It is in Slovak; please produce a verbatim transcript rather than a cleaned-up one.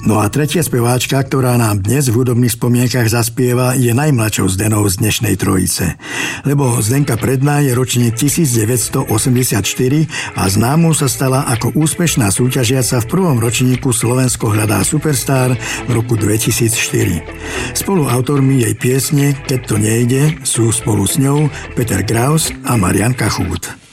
No a tretia speváčka, ktorá nám dnes v hudobných spomienkach zaspieva, je najmladšou Zdenou z dnešnej trojice. Lebo Zdenka Predná je ročník devätnásťstoosemdesiatštyri a známou sa stala ako úspešná súťažiaca v prvom ročníku Slovensko hľadá superstar v roku dvetisícštyri. Spoluautormi jej piesne Keď to nejde sú spolu s ňou Peter Kraus a Marian Kachút.